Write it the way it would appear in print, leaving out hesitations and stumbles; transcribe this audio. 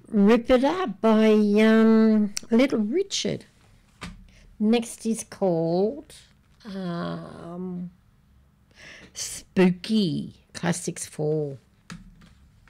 Rip It Up by Little Richard. Next is called Spooky Classics 4.